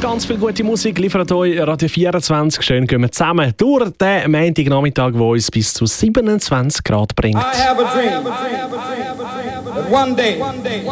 ganz viel gute Musik liefert euch Radio 24. Schön gehen wir zusammen durch den Montagnachmittag, der uns bis zu 27 Grad bringt. I have a dream that one day